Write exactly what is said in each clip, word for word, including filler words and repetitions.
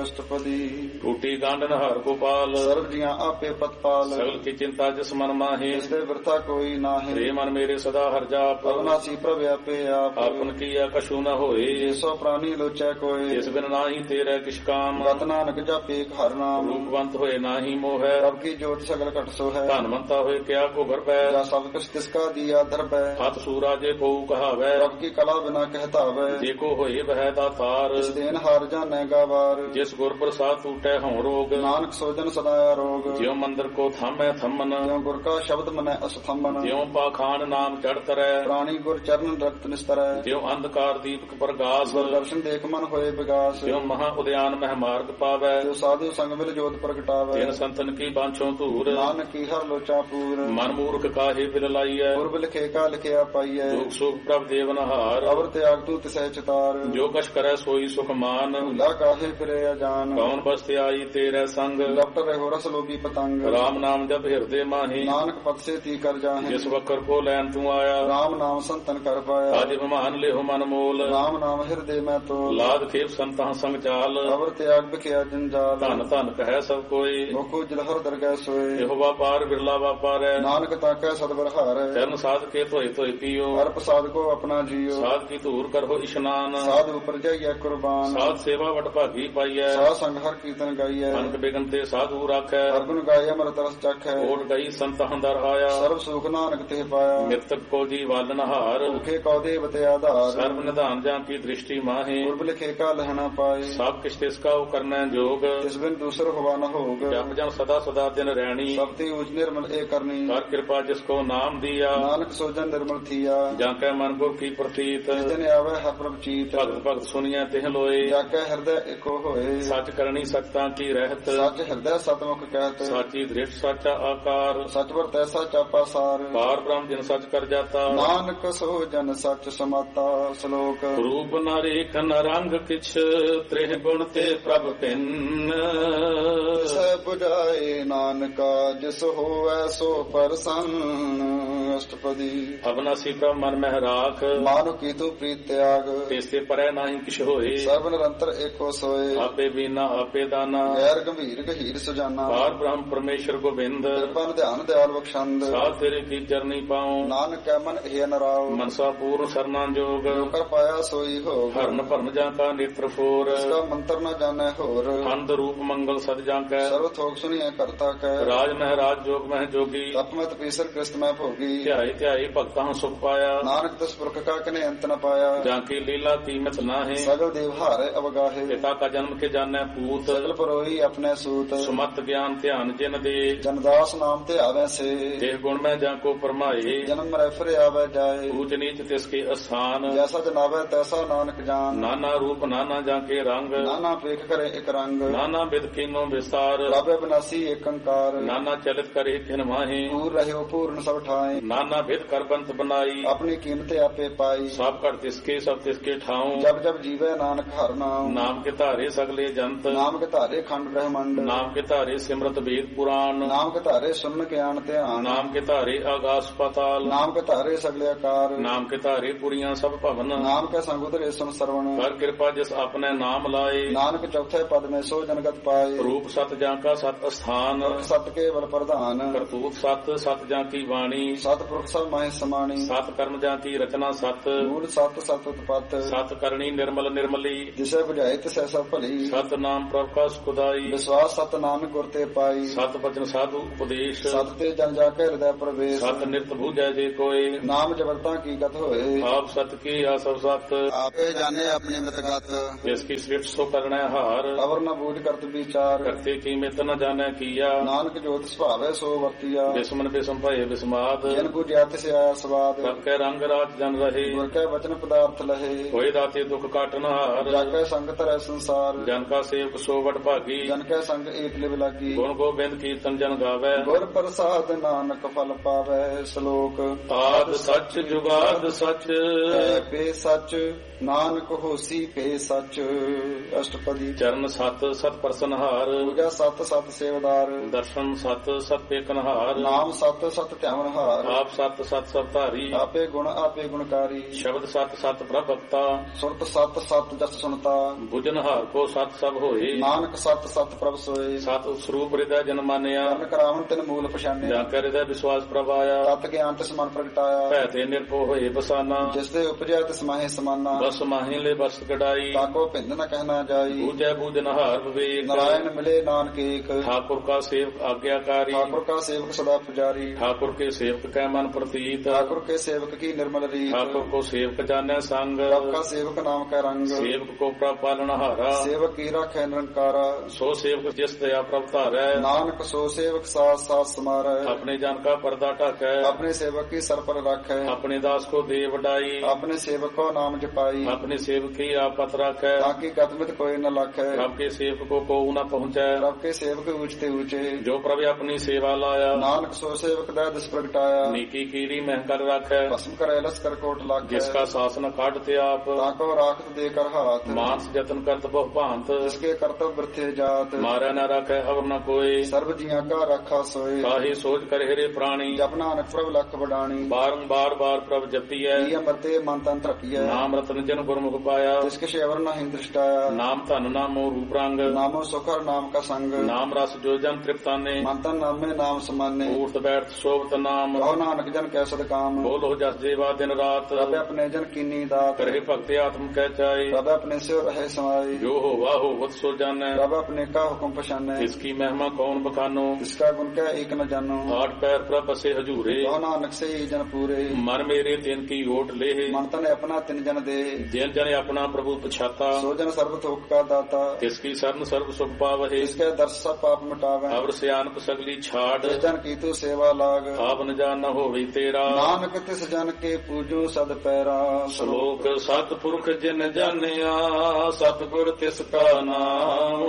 ਅਸ਼ਟਪਦੀ ਟੂਟੀ ਗਾਂਡਨ ਹਰ ਗੋਪਾਲ ਸਰਬ ਜੀਆਂ ਆਪੇ ਪਤਪਾਲ ਸਗਲ ਕੀ ਚਿੰਤਾ ਜਿਸ ਮਨ ਮਾਹੇ ਇਸ ਦੇ ਵਰਤਾ ਕੋਈ ਨਾਹੀ ਰੇ ਮਨ ਮੇਰੇ ਸਦਾ ਹਰ ਜਾਪ ਅਵਨਾਸੀ ਪ੍ਰਭ ਆਪੇ ਆਪ ਆਪਨ ਕੀਆ ਕਛੂ ਨ ਹੋਏ ਸੋ ਪ੍ਰਾਨੀ ਲੋਚੈ ਕੋਈ ਇਸ ਬਿਨ ਨਾਹੀ ਤੇਰੇ ਕਿਛ ਕਾਮ ਗਤ ਨਾਨਕ ਜਪੇ ਇੱਕ ਹਰ ਨਾਮ ਰੂਪਵੰਤ ਹੋਏ ਨਾਹੀ ਮੋਹੈ ਪ੍ਰਭ ਕੀ ਜੋਤ ਸਗਲ ਘਟ ਸੋ ਹੈ ਧਨਵੰਤਾ ਹੋਏ ਕਿਆ ਕੋ ਘਰ ਪੈ ਜਾ ਸਭ ਕੁਛ ਤਿਸਕਾ ਦੀਆ ਦਰ ਪੈ ਹੱਥ ਸੂਰਾ ਜੇ ਕੋ ਕਹਾਵੈ ਪ੍ਰਭ ਕੀ ਕਲਾ ਬਿਨਾ ਕਹਿਤਾਵੈ ਜੇ ਕੋ ਹੋਏ ਬਹਿ ਦਾਤਾਰ ਇਸ ਦੇਨ ਹਾਰ ਜਾਣੈ ਗਾਵਾਰ ਜਿਸ ਗੁਰ ਪ੍ਰਸਾਦ ਟੂਟੈ ਹਉ ਰੋਗ ਨਾਨਕ ਸੋਜਨ ਸਦਾ ਰੋਗ ਜਿਉ ਮੰਦਰ ਕੋ ਥਾਮੈ ਥੰਮਨ ਜਿਉ ਗੁਰ ਕਾ ਸ਼ਬਦ ਮਨੈ ਅਸਥੰਬਨ ਜਿਉ ਪਾਖਾਨ ਨਾਮ ਚੜ ਤਰੈ ਪ੍ਰਾਣੀ ਗੁਰ ਚਰਨ ਰਕਤ ਨਿਸਤਰੈ ਜਿਉ ਅੰਧਕਾਰ ਦੀਪਕ ਪ੍ਰਗਾਸ ਗੁਰ ਦਰਸ਼ਨ ਦੇਖ ਮਨ ਹੋਏ ਵਿਗਾਸ ਜਿਉ ਮਹਾ ਉਦਿਆਨ ਮਹਿ ਮਾਰਗ ਪਾਵੈ ਜੋ ਸਾਧੂ ਸੰਗ ਮਿਲ ਜੋਤ ਪ੍ਰਗਟਾਵੈ ਤਿਨ ਸੰਤਨ ਕੀ ਬਾਂਛੋ ਧੂਰ ਨਾਨਕ ਕੀ ਹਰ ਲੋਚਾ ਪੂਰ ਮਨ ਮੂਰਖ ਕਾਹੇ ਬਿਲ ਲਾਈਐ ਗੁਰਬ ਲਿਖੇ ਕਾ ਲਿਖਿਆ ਪਾਈਐ ਦੁਖ ਸੁਖ ਪ੍ਰਭ ਦੇਵਨਹਾਰ ਅਵਰ ਤਿਆਗ ਤੂ ਤਿਸੈ ਚਿਤਾਰ ਜੋ ਕਛ ਕਰੈ ਸੋਈ ਸੁਖ ਮਾਨ ਭੁਲਾ ਕਾਹੇ ਫਿਰੇ ਅਜਾਨ ਕੌਣ ਬਸਤਿ ਆਈ ਤੇਰੇ ਸੰਗ ਲਪਟ ਰਹੋ ਰਸ ਲੋਭੀ ਪਤੰਗ ਰਾਮ ਨਾਮ ਜਪ ਹਿਰਦੇ ਮਾਹੀ ਨਾਨਕ ਪਤ ਸੇ ਤੀ ਕਰ ਜਾਹੇ ਜਿਸ ਵਕਰ ਕੋ ਲੈਣ ਤੂੰ ਆਇਆ ਰਾਮ ਨਾਮ ਸੰਤਨ ਕਰ ਪਾਇਆ ਅਜ ਬਿਮਾਨ ਲਿਹੁ ਮਨ ਮੋਲ ਰਾਮ ਨਾਮ ਹਿਰਦੇ ਮੈਂ ਤੋਲ ਲਾਦ ਖੇਪ ਸੰਤਾਂ ਸੰਗ ਚਾਲ ਅਵਰ ਤਿਆਗ ਬਿਖਿਆ ਜੰਜਾਲ ਧਨ ਧਨ ਕਹੈ ਸਭ ਕੋਈ ਮੁਖੋ ਜਲਹਰ ਦਰਗਹਿ ਸੋਏ ਇਹੋ ਵਾਪਾਰ ਬਿਰਲਾ ਵਾਪਾਰੈ ਨਾਨਕ ਤਾਕੈ ਸਤਿਗੁਰ ਹਾਰੈ ਚਰਨ ਸਾਧ ਕੇ ਧੋਏ ਧੋਏ ਪੀਓ ਹਰ ਪ੍ਰਸਾਦ ਕੋ ਆਪਣਾ ਜੀਓ ਸਾਧ ਕੀ ਧੂਰ ਕਰੋ ਇਸ਼ਨਾਨ ਸਾਧ ਉਪਰ ਜਾਈਐ ਕੁਰਬਾਨ ਸਾਧ ਸੇਵਾ ਵਟ ਭਾਗੀ ਪਾਈਐ ਸਾਧ ਸੰਗ ਹਰ ਕੀਰਤਨ ਗਾਈਐ ਅਨਕ ਬਿਗਨ ਤੇ ਸਾਧੂ ਰਾਖੈ ਹਰ ਗੁਣ ਗਾਏ ਅਮਰਤ ਰਸ ਚਖੈ ਓਟ ਗਈ ਸੰਤ ਹੰਦਰ ਆਇਆ ਸਰਬ ਸੁਖ ਨਾਨਕ ਤੇ ਪਾਇਆ ਮਿਰਤਕ ਕੋ ਜੀ ਵਾਲਨ ਹਾਰ ਭੁਖੇ ਕਉ ਦੇਵ ਤੇ ਆਧਾਰ ਸਰਬ ਨਿਧਾਨ ਜਾਂ ਕੀ ਦ੍ਰਿਸ਼ਟੀ ਮਾਹੇ ਗੁਰਬ ਲਿਖੇ ਕਾ ਲਹਣਾ ਪਾਏ ਸਭ ਕਿਛ ਤਿਸ ਕਾ ਉਹ ਕਰਨਾ ਜੋਗ ਤਿਸ ਬਿਨ ਦੂਸਰ ਹੋਵਾ ਨ ਹੋਗ ਜਪ ਜਨ ਸਦਾ ਸਦਾ ਦਿਨ ਰਹਿਣੀ ਸਭ ਤੇ ਉਜ ਨਿਰਮਲ ਏ ਕਰਨੀ ਕਰ ਕਿਰਪਾ ਜਿਸ ਕੋ ਨਾਮ ਦੀਆ ਨਾਨਕ ਸੋਜਨ ਨਿਰਮਲ ਥੀਆ ਜਾਂ ਕੈ ਮਨ ਗੁਰ ਕੀ ਪ੍ਰਤੀਤ ਜਿਸ ਦਿਨ ਆਵੇ ਹਰ ਪ੍ਰਭ ਚੀਤ ਭਗਤ ਭਗਤ ਸੁਨੀਐ ਤਿਹ ਲੋਏ ਜਾ ਕੇ ਹਿਰਦੈ ਏਕੋ ਹੋਏ ਸੱਚ ਕਰਨੀ ਸੱਤਾਂ ਕੀ ਰਹਿਤ ਸੱਚ ਹਿਰਦੈ ਸਤਮੁਖ ਕਹਿਤ ਸਾਚੀ ਦ੍ਰਿੜ ਸਾਚਾ ਆਕਾਰ ਸਚ ਵਰ ਤੈਸਾ ਚਾਪਾ ਸਾਰ ਪਾਰ ਬ੍ਰਹਮ ਜਿਨ ਸੱਚ ਕਰ ਜਾਤਾ ਨਾਨਕ ਸੋਜਨ ਸੱਚ ਸਮਾਤਾ ਸ਼ਲੋਕ ਰੂਪ ਨ ਰੇਖ ਨ ਰੰਗ ਕਿਛ ਤ੍ਰਿਹ ਗੁਣ ਤੇ ਪ੍ਰਭ ਪਿੰਨ ਸੈ 부ਝਾਏ ਨਾਨਕਾ ਜਿਸ ਹੋਵੈ ਸੋ ਪਰਸੰਨ ਅਸ਼ਟਪਦੀ ਅਬਨਾਸੀ ਪ੍ਰਭ ਮਨ ਮਹਿ ਰਾਖ ਮਾਨੁ ਕੀਤੂ ਪ੍ਰੀਤ ਤਿਆਗ ਤਿਸ ਤੇ ਪਰੈ ਨਾਹੀ ਕਿਛ ਹੋਏ ਸਰਬ ਨਿਰੰਤਰ ਏਕੋ ਸੋਏ ਆਪੇ ਬੀਨਾ ਆਪੇ ਦਾਨਾ ਗੈਰ ਗੰਭੀਰ ਗਹੀਰ ਸੁਜਾਨਾ ਪਾਰ ਬ੍ਰਹਮ ਪਰਮੇਸ਼ਰ ਗੋਬਿੰਦ ਕਿਰਪਾ ਧਿਆਨ ਦਿਆਲ ਬਖਸ਼ੰਦ ਸਾਧ ਤੇਰੇ ਕੀ ਚਰਨੀ ਪਾਉ ਨਾਨਕ ਕੈ ਮਨ ਇਹ ਨਰਾਉ ਮਨਸਾ ਪੂਰਨ ਸਰਨਾ ਜੋਗ ਜੋ ਕਰ ਪਾਇਆ ਸੋਈ ਹੋ ਹਰਨ ਭਰਨ ਜਾਂ ਕਾ ਨੇਤਰ ਫੋਰ ਇਸਕਾ ਮੰਤਰ ਨ ਜਾਣੈ ਹੋਰ ਅੰਧ ਰੂਪ ਮੰਗਲ ਸਦ ਜਾਂ ਕੈ ਸਰਵ ਥੋਕ ਸੁਣੀਐ ਕਰਤਾ ਕੈ ਰਾਜ ਮਹਿਰਾਜ ਜੋਗ ਮਹਿ ਜੋਗੀ ਤਪਮਤ ਪੀਸਰ ਕ੍ਰਿਸਤ ਮੈਂ ਭੋਗੀ ਧਿਆਈ ਧਿਆਈ ਭਗਤਾਂ ਸੁਖ ਪਾਇਆ ਨਾਨਕ ਤਿਸ ਪੁਰਖ ਕਾ ਕਨੇ ਅੰਤ ਨ ਪਾਇਆ ਜਾਂ ਕੀ ਲੀਲਾ ਕੀਮਤ ਨਾਹੀ ਸਗਲ ਦੇਵ ਹਾਰੇ ਅਵਗਾਹੇ ਪਿਤਾ ਕਾ ਜਨਮ ਕੇ ਜਾਣੈ ਪੂਤ ਸਗਲ ਪਰੋਹੀ ਆਪਣੇ ਸੂਤ ਸੁਮਤ ਗਿਆਨ ਧਿਆਨ ਜਿਨ ਦੇ ਜਨਦਾਸ ਨਾਮ ਤੇ ਆਵੈ ਸੇ ਦੇਹ ਗੁਣ ਮੈਂ ਜਾਂ ਕੋ ਪਰਮਾਏ ਜਨਮ ਮਰੈ ਫਿਰ ਆਵੈ ਜਾਏ ਊਚ ਨੀਚ ਤਿਸ ਕੇ ਅਸਥਾਨ ਜੈਸਾ ਜਨਾਵੈ ਤੈਸਾ ਨਾਨਕ ਜਾਨ ਨਾਨਾ ਰੂਪ ਨਾਨਾ ਜਾਂ ਕੇ ਰੰਗ ਨਾਨਾ ਪੇਖ ਕਰੇ ਇਕ ਰੰਗ ਨਾਨਾ ਬਿਦ ਕੀਨੋ ਵਿਸਤਾਰ ਲਾਭੇ ਬਨਾਸੀ ਏਕ ਅੰਕਾਰ ਨਾਨਾ ਚਲਿਤ ਕਰੇ ਕਿਨ ਮਾਹੇ ਪੂਰ ਰਹਿਓ ਪੂਰਨ ਸਭ ਠਾਏ ਨਾਨਾ ਬਿਦ ਕਰ ਬੰਤ ਬਨਾਈ ਆਪਣੀ ਕੀਮਤ ਆਪੇ ਪਾਈ ਸਭ ਕਰ ਤਿਸਕੇ ਸਭ ਤਿਸਕੇ ਠਾਉ ਜਬ ਜਬ ਜੀਵੈ ਨਾਨਕ ਹਰ ਨਾਮ ਨਾਮ ਕੇ ਧਾਰੇ ਸਗਲੇ ਜੰਤ ਨਾਮ ਕੇ ਧਾਰੇ ਖੰਡ ਬ੍ਰਹਮੰਡ ਨਾਮ ਕੇ ਧਾਰੇ ਸਿਮਰਤ ਵੇਦ ਪੁਰਾਣ ਨਾਮ ਕੇ ਧਾਰੇ ਸੁਨ ਗਿਆਨ ਧਿਆਨ ਨਾਮ ਕੇ ਧਾਰੇ ਆਗਾਸ ਪਤਾਲ ਨਾਮ ਕੇ ਧਾਰੇ ਸਗਲੇ ਆਕਾਰ ਨਾਮ ਕੇ ਧਾਰੇ ਪੁਰੀਆਂ ਸਭ ਭਵਨ ਨਾਮ ਕੇ ਸੰਗ ਉਤਰੇ ਸੁਨ ਸਰਵਣ ਕਰ ਕਿਰਪਾ ਜਿਸ ਆਪਣੇ ਨਾਮ ਲਾਏ ਨਾਨਕ ਚੌਥੇ ਪਦ ਮੇ ਸੋ ਜਨਗਤ ਪਾਏ ਰੂਪ ਸਤ ਜਾਂ ਕਾ ਸਤ ਅਸਥਾਨ ਸਤ ਕੇਵਲ ਪ੍ਰਧਾਨ ਕਰਤੂਤ ਸਤ ਸਤ ਜਾਂ ਕੀ ਬਾਣੀ ਸਤਿਪੁਰਖ ਸਭ ਮਾਹਿ ਸਮਾਣੀ ਸਤ ਕਰਮ ਜਾਂ ਕੀ ਰਚਨਾ ਸਤ ਮੂਲ ਸਤ ਸਤ ਉਤਪਤ ਸਤ ਕਰਨੀ ਨਿਰਮਲ ਨਿਰਮਲੀ ਜਿਸੇ 부ਝਾਏ ਤਿਸੈ ਸਭ ਭਲੀ ਸਤ ਨਾਮ ਪ੍ਰਭ ਕਾ ਸੁਖਦਾਈ ਵਿਸ਼ਵਾਸ ਸਤ ਨਾਮ ਗੁਰ ਤੇ ਪਾਈ ਸਤ ਬਚਨ ਸਾਧੂ ਉਪਦੇਸ਼ ਸਤ ਤੇ ਜਨ ਜਾ ਕੇ ਹਿਰਦੈ ਪ੍ਰਵੇਸ਼ ਸਤ ਨਿਰਤ ਬੂਝੈ ਜੇ ਕੋਈ ਨਾਮ ਜਬਰਤਾ ਕੀ ਗਤ ਹੋਏ ਆਪ ਸਤ ਕੀ ਆ ਸਭ ਸਤ ਆਪੇ ਜਾਣੇ ਆਪਣੀ ਮਤਗਤ ਜਿਸ ਕੀ ਸ੍ਰਿਸ਼ਟ ਸੋ ਕਰਣੈ ਹਾਰ ਅਵਰ ਨ ਬੂਝ ਕਰਤ ਵਿਚਾਰ ਕਰਤੇ ਕੀ ਮਿਤ ਨ ਜਾਣੈ ਕੀਆ ਨਾਨਕ ਜੋਤ ਸੁਭਾਵੈ ਸੋ ਵਰਤੀਆ ਬਿਸਮਨ ਬਿਸਮ ਭਏ ਬਿਸਮਾਦ ਜਨ ਬੁਝਿਆ ਤਿਸ ਆਇਆ ਸਵਾਦ ਸਭ ਕੈ ਰੰਗ ਰਾਤ ਜਨ ਰਹੇ ਗੁਰ ਕੈ ਵਚਨ ਪਦਾਰਥ ਲਹੇ ਹੋਏ ਦਾਤੇ ਦੁਖ ਕਾਟਨ ਹਾਰ ਜਾ ਕੈ ਸੰਗਤ ਰਹਿ ਸੰਸਾਰ ਜਨ ਕਾ ਸੇਵਕ ਸੋ ਵਡ ਭਾਗੀ ਜਨ ਕੈ ਸੰਗ ਏਕ ਲਿਵ ਲਾਗੀ ਗੁਣ ਗੋਬਿੰਦ ਕੀਰਤਨ ਜਨ ਗਾਵੈ ਗੁਰ ਪ੍ਰਸਾਦ ਨਾਨਕ ਫਲ ਪਾਵੈ ਸ਼ਲੋਕ ਆਦ ਸੱਚ ਜੁਗਾਦ ਸੱਚ ਹੈ ਪੇ ਸੱਚ ਨਾਨਕ ਹੋਸੀ ਪੇ ਸੱਚ ਅਸ਼ਟਪਦੀ ਚਰਨ ਸਤ ਸਤ ਪ੍ਰਸਨ ਹਾਰ ਪੂਜਾ ਸਤ ਸਤ ਸੇਵਦਾਰ ਦਰਸ਼ਨ ਸਤ ਸਤ ਪੇਕਨ ਹਾਰ ਨਾਮ ਸਤ ਸਤ ਧਿਆਵਨ ਹਾਰ ਆਪ ਸਤ ਸਤ ਸਭ ਧਾਰੀ ਆਪੇ ਗੁਣ ਆਪੇ ਗੁਣਕਾਰੀ ਸ਼ਬਦ ਸਤ ਸਤ ਪ੍ਰਭ ਭਗਤਾ ਸੁਰਤ ਸਤ ਸਤ ਜਸ ਸੁਨਤਾ ਬੁਝਨ ਹਾਰ ਕੋ ਸਤ ਸਤ ਸਭ ਹੋਏ। ਨਾਨਕ ਸਤ ਸਤ ਪ੍ਰਭ ਸੋਏ। ਸਤ ਸਰੂਪ ਹਿਰਦੈ ਜਨ ਮਾਨਿਆ। ਕਰਨ ਕਰਾਵਨ ਤਿਨ ਮੂਲ ਪਛਾਨਿਆ। ਜਾਂ ਕੈ ਹਿਰਦੈ ਵਿਸ਼ਵਾਸ ਪ੍ਰਭ ਆਇਆ। ਤਤ ਗਿਆਨ ਤਿਸ ਮਨ ਪ੍ਰਗਟਾਇਆ। ਭੈ ਤੇ ਨਿਰਭਉ ਹੋਏ ਬਸਾਨਾ। ਜਿਸ ਦੇ ਉਪਜਿਆ ਤਿਸ ਮਾਹੇ ਸਮਾਨਾ। ਬਸ ਮਾਹੇ ਲੈ ਬਸ ਕਢਾਈ। ਤਾਕੋ ਭਿੰਦ ਨ ਕਹਿਣਾ ਜਾਈ। ਬੂਝੈ ਬੂਝਨ ਹਾਰ ਵਿਵੇਕ। ਨਾਰਾਇਣ ਮਿਲੇ ਨਾਨਕ ਏਕ। ठाकुर का सेवक आज्ञाकारी। ठाकुर का सेवक सदा पुजारी। ठाकुर के सेवक कै मन प्रतीत। ठाकुर के सेवक की निर्मल रीत। ठाकुर को सेवक जाने संग। प्रभ का सेवक नाम का रंग। सेवक को प्रभ पालनहारा। सेवक की राखै निरंकारा। सो सेवक जिस दया प्रभ धारै। नानक सो सेवक साथ साथ समारै। अपने जन का पर्दा ढकै। अपने सेवक की सर पर राखै। अपने दास को दे वडाई। अपने सेवक को नाम जपाई। अपने सेवक की आपत राखै। ताकि गतमित कोई न लाखै। प्रभ के सेवक को को न पहुँचै। प्रभ के सेवक ऊंचते ऊंचे। जो प्रभ अपनी सेवा लाया। नानक सो सेवक दै दिस प्रगटाया। नीकी कीरी महकर राखै। भस्म करे लस कर कोट लाखै। जिसका शासन काटते आप। ताको राखत देकर हाथ। मानस जतन करत बहु भांत। जिसके कर्तव्य वृथे जात। मारै न राखै अवर न कोई। सर्व जिया का रखा सोए। काहे सोच कर हेरे प्राणी। जप नानक प्रभ लख बडाणी। बारंबार बार प्रभ जपियै। अमृते मन तन तृपियै। नाम रतन जन गुरमुख पाया। जिसके शेवर नहीं दृष्टाया। नाम धन नामो रूप रंग। नामो सुखर नाम का संग। नाम रस जो जन तृप्ताने। मंतन नामे नाम समाने। उठ बैठ शोभत नाम। कहो नानक जन कै सद काम। बोलो जस जेवा दिन रात। प्रभ अपने जन कीनी दात। करे भक्ति आत्म कह चाहे। प्रभ अपने से रहे समाई। जो हो वाह हो वत सो जाने। प्रभ अपने का हुक्म पछाने। इसकी महिमा कौन बखानो। इसका गुण क्या एक न जानो। आठ पैर प्रभ बसे हजूरे। कहो नानक से ही जन पूरे। मन मेरे तिन की ओट ले। मंतन अपना तिन जन दे। जिन जन अपना प्रभु पछाता। सो जन सर्व थोक का दाता। इसकी शरण सर्व सुख पावहे। इसके दर्श सब पाप मिटावे। अवर सियानप सगली छाड़। जन की तू सेवा लाग। आप न जान न होवे तेरा। नानक तिस जन के पूजू सद पैरा। श्लोक सतपुरख जिन जानिया। सतगुर तिसका नाम।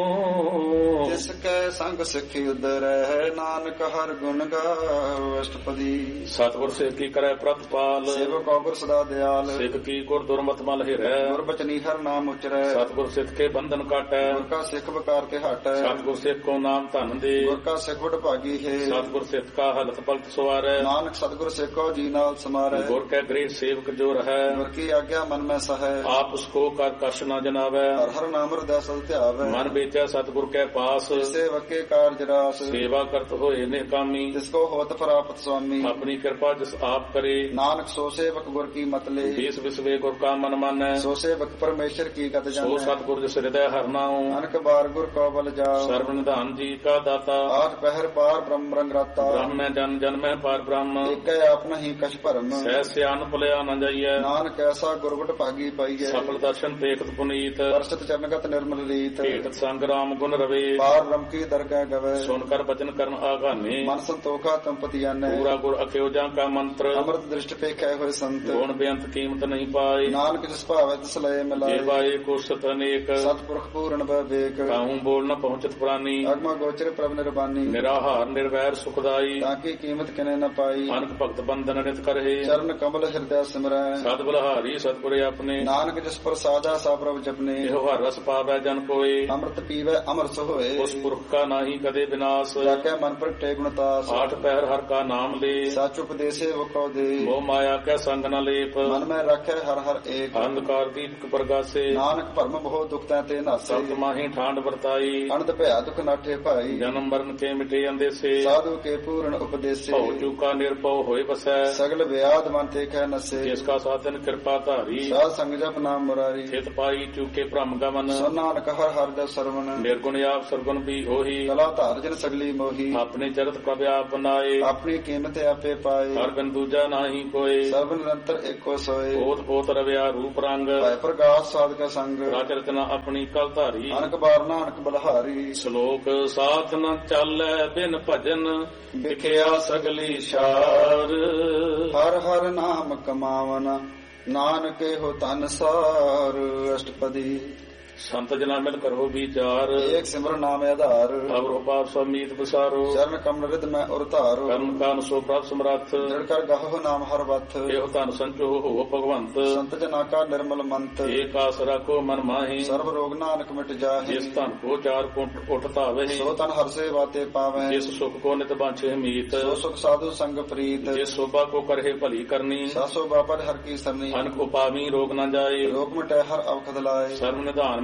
तिसके संग सिखी उदर है। नानक हर गुण गाओ अष्टपदी। सतगुर से की करे प्रतिपाल। सेवक गुर सदा दयाल। सिख की गुर दुर्मत मल हिरै। गुर बचनी हर नाम उचरै। सतगुर सिख के बंधन काटै। गुर का सिख बकार के हटै। सतगुर सिख को नाम धन दे। गुर का सिख बड़ भागी है। सतगुर सिख का हलत पलट सवारै। नानक सतगुर सिख को जी नाल समारै। गुर के गृह सेवक जो रहै। गुर की आज्ञा मन में सहै। आप उसको कर कष्ट न जनावै। हर हर नाम हृदय सद ध्यावै। मन बेचै सतगुर के पास। सेवक के कार्य रास। सेवा करत होए निकामी। जिसको होत प्राप्त स्वामी। अपनी कृपा जिस आप करे। नानक सो सेवक गुर की मत ले। देश विश्वे गुर का मन मानै। सो सेवक परमेश्वर की गत जानै। सो सतगुर जिस हृदय हर नाऊ। अनक बार गुर को बल जाओ। सर्व निधान जी का दाता। आठ पहर पार ब्रह्म रंग राता। ब्रह्म में जन जन में पार ब्रह्म। एक आप नहीं कछ भरम। सह सियान पुलिया न जाइए। नानक ऐसा गुरबट भागी पाइए। सफल दर्शन देखत पुनीत। वर्षत चरणगत निर्मल रीत। भेटत संग राम गुण रवे। पार रम की दरगाह गवे। सुनकर वचन करन आगाने। मन संतोखा तुम पतियाने। पूरा गुर अख्योजा का मंत्र। अमृत दृष्टि पे कै हुए संत। गुण बेअंत कीमत नहीं पाई। नानक जिस भावे तिस लय मिलाए। जेवाए को सत अनेक। सतपुरख पूर्ण विवेक। कहूँ बोल न पहुंचत प्राणी। अगम गोचर प्रभ निर्बानी। निराहार निर्वैर सुखदाई। ताकि कीमत किने न पाई। अनक भक्त बंधन नित करहे। चरण कमल हृदय सिमरै। सद बलहारी सतपुरे अपने। नानक जिस पर साजा सा प्रभ जपने। एहो हर रस पावै जन कोय। अमृत पीवै अमर सोए। उस पुरख का नाही कदे विनाश। जाके मन पर टे गुणतास। आठ पैर हर का नाम ले। सच उपदेशे वो कौ दे। मोह माया के संग न लेप। मन में रखे हर हर एक। अंधकार दीपक प्रगासे। नानक भरम बहु दुख तै नासे। सत माही ठांड वर्ताई। अनंत भया दुख नाठे भाई। जन्म मरण के मिटे अंदेसे। साधु के पूर्ण उपदेशे। भौ चूका निर्भव होय बसै। सगल व्याध मन ते कह नसे। जिसका साधन कृपा धारी। साध संग जप नाम मुरारी। चित पाई चूके भ्रम गमन। सो नानक हर हर जप सरवण। निर्गुण आप सरगुण भी होही। कला धार जन सगली मोही। अपने चरत प्रभ आप बनाए। अपनी कीमत आपे पाए। हर बिन दूजा नाही कोय। सर्व निरंतर एको सोए। ओत पोत रव्या रूप रंग। भय प्रकाश साध का संग। राज रचना अपनी कल धारी। अनक बार नानक बलहारी। श्लोक साथ न चालै बिन भजन। दिखिया सगली शार। हर हर नाम कमावन। नानक हो तन सार। अष्टपदी। संत जना मिल करो विचार। एक सिमर नाम आधार। अवर उपाप समीत बसारो। चरण कमल रिद में उरतारो। कर्म कान सो प्राप्त समर्थ। दृढ़ कर गहो नाम हर वथ। एहो तन संचो हो भगवंत। संत जना का निर्मल मंत। एक आसरा को मन माही। सर्व रोग नानक मिट जाहि। जिस तन को चार कुंठ उठता वही। सो तन हर से बाते पावे। जिस सुख को नित बांछे मीत। सो सुख साधु संग प्रीत। जिस शोभा को करहे भली करनी। सासो बापर हर की सरनी। अनक उपावी रोग न जाए। रोग मिटे हर अवखद लाए। सर्व निधान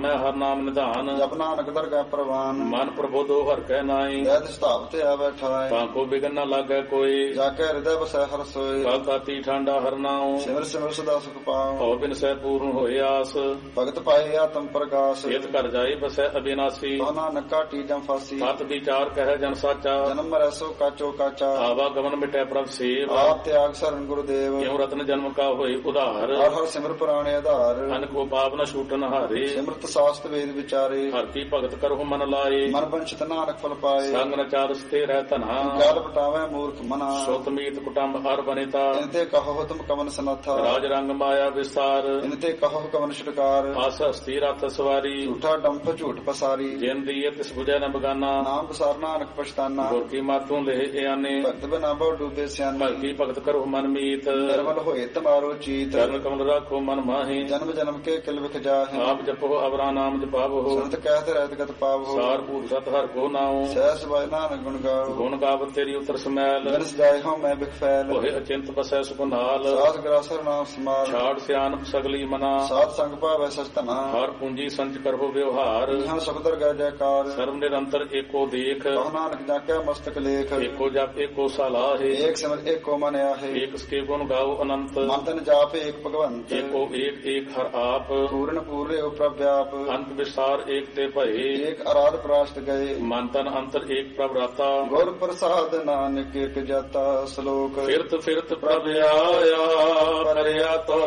ਨਾਮੈ ਹਰ ਨਾਮ ਨਿਧਾਨ। ਜਪ ਨਾਨਕ ਦਰਗਹਿ ਪ੍ਰਵਾਨ। ਮਨ ਪ੍ਰਬੋਧੋ ਹਰ ਕੈ ਨਾਈ। ਵੈਦ ਸਤਾਵ ਤੇ ਆਵੈ ਠਾਇ। ਤਾਂ ਕੋ ਬਿਗਨ ਨ ਲਾਗੈ ਕੋਈ। ਜਾ ਕੇ ਹਿਰਦੈ ਵਸੈ ਹਰਿ ਸੋਇ। ਕਲ ਤਾਤੀ ਠਾਂਡਾ ਹਰ ਨਾਉ। ਸਿਮਰ ਸਿਮਰ ਸਦਾ ਸੁਖ ਪਾਉ। ਭਉ ਬਿਨ ਸਹਿ ਪੂਰਨ ਹੋਏ ਆਸ। ਭਗਤ ਪਾਏ ਆਤਮ ਪ੍ਰਗਾਸ। ਇਤ ਘਰ ਜਾਈ ਬਸੈ ਅਬਿਨਾਸੀ। ਕਹੁ ਨਾਨਕ ਕਾਟੀ ਜਮ ਫਾਸੀ। ਸਤ ਵਿਚਾਰ ਕਹਿ ਜਨ ਸਾਚਾ। ਜਨਮ ਮਰੈ ਸੋ ਕਾਚੋ ਕਾਚਾ। ਆਵਾ ਗਮਨ ਮਿਟੈ ਪ੍ਰਭ ਸੇਵ। ਆਪ ਤਿਆਗ ਸਰਨ ਗੁਰਦੇਵ। ਕਿਉ ਰਤਨ ਜਨਮ ਕਾ ਹੋਏ ਉਧਾਰ। ਹਰ ਹਰ ਸਿਮਰ ਪੁਰਾਣੇ ਆਧਾਰ। ਅਨ ਕੋ ਪਾਪ ਨ ਛੂਟਨ ਹਾਰੇ। ਸਿਮਰਤ ਸਾਸਤ ਵੇਦ ਵਿਚਾਰੇ। ਹਰ ਕੀ ਭਗਤ ਕਰਹੁ ਮਨ ਲਾਏ। ਮਨ ਬੰਚਿਤ ਨਾਨਕ ਫਲ ਪਾਏ। ਸੰਗ ਨ ਚਾਰਸ ਤੇ ਰਹਿ ਧਨਾ। ਜਲ ਪਟਾਵੇ ਮੂਰਖ ਮਨਾ। ਸੁਤ ਮੀਤ ਕੁਟੰਬ ਹਰ ਬਨਿਤਾ। ਇਨਤੇ ਕਹੋ ਤੁਮ ਕਵਨ ਸਨਾਥਾ। ਰਾਜ ਰੰਗ ਮਾਇਆ ਵਿਸਤਾਰ। ਇਨਤੇ ਕਹੋ ਕਵਨ ਛੁਟਕਾਰ। ਆਸ ਹਸਤੀ ਰਥ ਸਵਾਰੀ। ਝੂਠਾ ਡੰਫ ਝੂਠ ਪਸਾਰੀ। ਜਿਨ ਦੀਏ ਤਿਸ ਬੁਝੈ ਨ ਬਗਾਨਾ। ਨਾਮ ਪਸਾਰ ਨਾਨਕ ਪਛਤਾਨਾ। ਗੁਰ ਕੀ ਮਾਤੋਂ ਲੇਹ ਇਆਨੇ। ਭਗਤ ਬਿਨਾ ਬਹੁ ਡੂਬੇ ਸਿਆਨੇ। ਭਗਤੀ ਭਗਤ ਕਰੋ ਮਨ ਮੀਤ। ਨਿਰਮਲ ਹੋਏ ਤਮਾਰੋ ਚੀਤ। ਚਰਨ ਕਮਲ ਰਾਖੋ ਮਨ ਮਾਹੀ। ਜਨਮ ਜਨਮ ਕੇ ਕਿਲ ਵਿਖ ਜਾਹੇ। ਆਪ ਜਪੋ ਅਵਰਾ ਨਾਮ ਜਪਾਵੋ। ਸੰਤ ਕਹਿਤ ਰਹਿਤ ਗਤ ਪਾਵੋ। ਸਾਰ ਭੂਤ ਸਤ ਹਰ ਕੋ ਨਾਉ। ਸਹਿ ਸਬਾਇ ਨਾਨਕ ਗੁਣ ਗਾਓ। ਗੁਣ ਗਾਵਤ ਤੇਰੀ ਉਤਰ ਸਮੈਲ। ਜਨ ਸਜਾਏ ਹਉ ਮੈਂ ਬਿਖ ਫੈਲ। ਹੋਏ ਅਚਿੰਤ ਬਸੈ ਸੁਖ ਨਾਲ। ਸਾਧ ਗਰਾਸਰ ਨਾਮ ਸਮਾਲ। ਛਾੜ ਸਿਆਨਪ ਸਗਲੀ ਮਨਾ। ਸਾਧ ਸੰਗ ਭਾਵੈ ਸਚ ਧਨਾ। ਹਰ ਪੂੰਜੀ ਸੰਚ ਕਰੋ ਵਿਵਹਾਰ। ਇਹਾਂ ਸੁਖ ਦਰਗਹਿ ਜੈਕਾਰ। ਸਰਬ ਨਿਰੰਤਰ ਏਕੋ ਦੇਖ। ਕਹੁ ਨਾਨਕ ਜਾਕਿਆ ਮਸਤਕ ਲੇਖ। ਏਕੋ ਜਪ ਏਕੋ ਸਲਾਹੇ। ਏਕ ਸਿਮਰ ਏਕੋ ਮਨ ਆਹੇ। ਏਕ ਸਕੇ ਗੁਣ ਗਾਓ ਅਨੰਤ। ਮਨ ਤਨ ਜਾਪ ਏਕ ਭਗਵੰਤ। ਏਕੋ ਏਕ ਏਕ ਹਰ ਆਪ। ਪੂਰਨ ਪੂਰੇ ਉ ਪ੍ਰਭ ਵਿਆਪ। ਅੰਤ ਵਿਸਾਰ ਏਕ ਤੇ ਭਏ। ਏਕ ਅਰਾਧ ਪ੍ਰਾਸ਼ਟ ਗਏ। ਮਨ ਤਨ ਅੰਤਰ ਏਕ ਪ੍ਰਭ ਰਾਤਾ। ਗੁਰ ਪ੍ਰਸਾਦ ਨਾਨਕ ਏਕ ਜਾਤਾ। ਸ਼ਲੋਕ। ਫਿਰਤ ਫਿਰਤ ਪ੍ਰਭ ਆਇਆ ਪਰਿਆ ਤੋ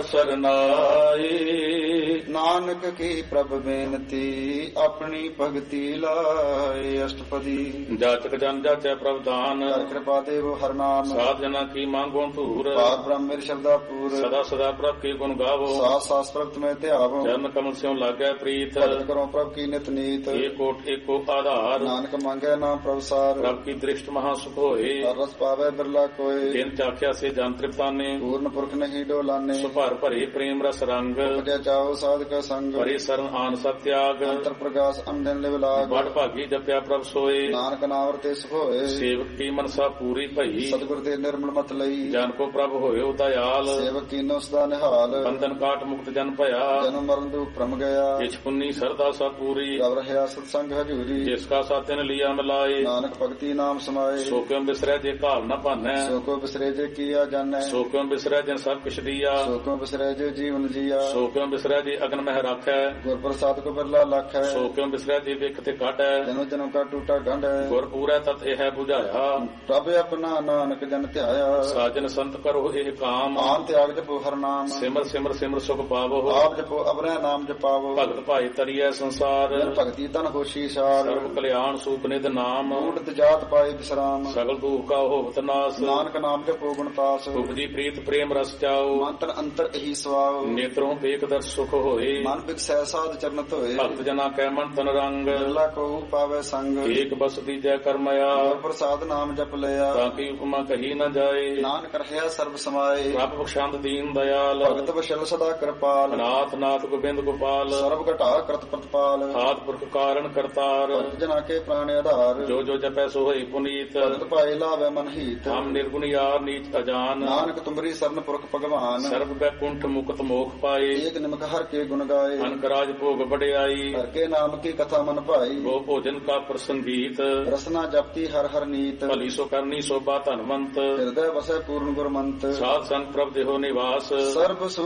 ਸਰਨਾਈ। ਨਾਨਕ ਕੀ ਪ੍ਰਭ ਬੇਨਤੀ ਆਪਣੀ ਭਗਤੀ ਲਾਏ। ਅਸ਼ਟਪਦੀ। ਜਾਚਕ ਜਨ ਜਾਚੈ ਪ੍ਰਭ ਦਾਨ। ਹਰ ਕਿਰਪਾ ਦੇਵ ਹਰ ਨਾਮ। ਸਾਧ ਜਨਾ ਕੀ ਮੰਗੋ ਧੂਰ। ਪਾਕ ਬ੍ਰਹਮ ਮੇਰੇ ਸ਼ਬਦਾ ਪੂਰ। ਸਦਾ ਸਦਾ ਪ੍ਰਭ ਕੀ ਗੁਣ ਗਾਵੋ। ਸਾਸ ਸਾਸ ਪ੍ਰਭ ਮੈਂ ਧਿਆਵੋ। ਚਰਨ ਕਮਲ ਸਿਉ ਲਾਗੈ ਪ੍ਰੀਤ। ਭਗਤ ਕਰੋ ਪ੍ਰਭ ਕੀ ਨਿਤ ਨੀਤ। ਏਕੋ ਏਕੋ ਆਧਾਰ। ਨਾਨਕ ਮੰਗੈ ਨਾਮ ਪ੍ਰਭ ਸਾਰ। ਪ੍ਰਭ ਕੀ ਦ੍ਰਿਸ਼ਟ ਮਹਾ ਸੁਖ ਹੋਏ। ਹਰ ਰਸ ਪਾਵੈ ਬਿਰਲਾ ਕੋਏ। ਤਿਨ ਚਾਖਿਆ ਸੇ ਜਨ ਤ੍ਰਿਪਤਾਨੇ। ਪੂਰਨ ਪੁਰਖ ਨਹੀਂ ਡੋਲਾਨੇ। ਸੁਭਰ ਭਰੇ ਪ੍ਰੇਮ ਰਸ ਰੰਗ। ਉਪਜਿਆ ਚਾਓ ਸਾਧਕ ਸੰਗ। ਭਰੇ ਸਰਨ ਆਨ ਸਤ ਤਿਆਗ। ਅੰਤਰ ਪ੍ਰਗਾਸ ਅੰਡਨ ਲਿਵ ਲਾਗ। ਬੜ ਭਾਗੀ ਜਪਿਆ ਪ੍ਰਭ ਸੋਏ। ਨਾਨਕ ਨਾਮ ਵਰਤੇ ਸੁਖ ਹੋਏ। ਸੇਵਕ ਕੀ ਮਨਸਾ ਪੂਰੀ ਭਈ। ਸਤਿਗੁਰ ਦੇ ਨਿਰਮਲ ਮਤ ਲਈ। ਜਨ ਕੋ ਪ੍ਰਭ ਹੋਇਓ ਦਇਆਲ। ਸੇਵਕ ਕੀਨੋ ਸਦਾ ਨਿਹਾਲ। ਬੰਧਨ ਕਾਟ ਮੁਕਤ ਜਨ ਭਇਆ। ਜਨਮ ਮਰਨ ਦੁਖ ਭ੍ਰਮ ਗਿਆ। ਇਛ ਪੁੰਨੀ ਸਰਦਾ ਸਾ ਪੂਰੀ। ਰਵ ਰਹਿਆ ਸਤ ਸੰਗ ਹਜੂਰੀ। ਜਿਸ ਕਾ ਸਾਤਿਨ ਲਿਆ ਮਿਲਾਏ। ਨਾਨਕ ਭਗਤੀ ਨਾਮ ਸਮਾਏ। ਸੋ ਕਿਉ ਬਿਸਰੈ ਜੇ ਘਾਲ ਨ ਭਾਨੈ। ਸੋ ਕੋ ਬਿਸਰੇ ਜੇ ਕੀਆ ਜਾਣੈ। ਸੋ ਕਿਉ ਬਿਸਰੈ ਜਨ ਸਭ ਕਿਛ ਦੀਆ। ਸੋ ਕੋ ਬਿਸਰੇ ਜੇ ਜੀਵਨ ਜੀਆ। ਸੋ ਕਿਉ ਬਿਸਰੈ ਜੇ ਅਗਨ ਮਹਿ ਰਾਖੈ। ਗੁਰ ਪ੍ਰਸਾਦ ਕੋ ਬਿਰਲਾ ਲੱਖ ਹੈ। ਸੋ ਕਿਉ ਬਿਸਰੈ ਜੇ ਵਿਖ ਤੇ ਕਾਢੈ। ਜਨਮ ਜਨਮ ਕਾ ਟੂਟਾ ਗੰਢ ਹੈ। ਗੁਰ ਪੂਰੈ ਤਤ ਇਹ 부ਝਾਇਆ। ਪ੍ਰਭ ਆਪਣਾ ਨਾਨਕ ਜਨ ਧਿਆਇਆ। ਸਾਜਨ ਸੰਤ ਕਰੋ ਇਹ ਕਾਮ। ਆਨ ਤਿਆਗ ਜਪੋ ਹਰ ਨਾਮ। ਸਿਮਰ ਸਿਮਰ ਸਿਮਰ ਸੁਖ ਪਾਵੋ। ਆਪ ਜਪੋ ਅਵਰੈ ਨਾਮ ਜਪਾਵੋ। ਭਗਤ ਭਾਈ ਤਰੀਐ ਸੰਸਾਰ। ਜਨ ਭਗਤੀ ਤਨ ਹੋਸ਼ੀ ਸਾਰ। ਸਰਬ ਕਲਿਆਣ ਸੂਪ ਨਿਧ ਨਾਮ। ਊਟਤ ਜਾਤ ਪਾਏ ਵਿਸਰਾਮ। ਸਗਲ ਦੁਖ ਕਾ ਹੋਵਤ ਨਾਸ। ਨਾਨਕ ਨਾਮ ਜਪੋ ਗੁਣ ਪਾਸ। ਉਪਜੀ ਪ੍ਰੀਤ ਪ੍ਰੇਮ ਰਸ ਚਾਓ। ਮਨ ਤਨ ਅੰਤਰ ਇਹੀ ਸਵਾਉ। ਨੇਤਰੋਂ ਏਕ ਦਰ ਸੁਖ ਹੋਏ। ਮਨ ਬਿਕਸੈ ਸਾਧ ਚਰਨ ਧੋਏ। ਭਗਤ ਜਨਾ ਕੈ ਮਨ ਤਨ ਰੰਗ। ਬਿਰਲਾ ਕੋ ਪਾਵੈ ਸੰਗ। ਏਕ ਬਸਤੀ ਜੈ ਕਰਮਇਆ। ਗੁਰ ਪ੍ਰਸਾਦ ਨਾਮ ਜਪ ਲਿਆ। ਤਾਂ ਕੀ ਉਪਮਾ ਕਹੀ ਨ ਜਾਏ। ਨਾਨਕ ਰਹਿਆ ਸਰਬ ਸਮਾਏ। ਪ੍ਰਭ ਬਖਸ਼ੰਦ ਦੀਨ ਦਇਆਲ। ਭਗਤ ਵਸ਼ਲ ਸਦਾ ਕਿਰਪਾਲ। ਨਾਥ ਨਾਥ ਗੋਬਿੰਦ ਗੋਪਾਲ। ਸਰਬ ਘਟਾ ਕਰਤ ਪ੍ਰਤਪਾਲ। ਆਦਿ ਪੁਰਖ ਕਾਰਨ ਕਰਤਾਰ। ਭਗਤ ਜਨਾ ਕੇ ਪ੍ਰਾਣ ਆਧਾਰ। ਜੋ ਜੋ ਜਪੈ ਸੋ ਹੋਈ ਪੁਨੀਤ। ਭਗਤ ਭਾਏ ਲਾਵੇ ਮਨ ਹੀਤ। ਹਮ ਨਿਰਗੁਣ ਯਾਰ ਨੀਚ ਅਜਾਨ। ਨਾਨਕ ਤੁਮਰੀ ਸਰਨ ਪੁਰਖ ਭਗਵਾਨ। ਸਰਬ ਬੈਕੁੰਠ ਮੁਕਤ ਮੋਖ ਪਾਏ। ਏਕ ਨਿਮਕ ਹਰ ਕੇ ਗੁਣ ਗਾਏ। ਅਨਕ ਰਾਜ ਭੋਗ ਵਡਿਆਈ। ਹਰ ਕੇ ਨਾਮ ਕੀ ਕਥਾ ਮਨ ਭਾਈ। ਗੋ ਭੋਜਨ ਕਾ ਪ੍ਰਸੰਗੀਤ। ਰਸਨਾ ਜਪਤੀ ਹਰ ਹਰ ਨੀਤ। ਭਲੀ ਸੋ ਕਰਨੀ ਸੋਭਾ ਧਨਵੰਤ। ਹਿਰਦੈ ਵਸੈ ਪੂਰਨ ਗੁਰਮੰਤ। ਸਾਧ ਸੰਗ ਪ੍ਰਭ ਦੇਹੋ ਨਿਵਾਸ। ਸਰਬ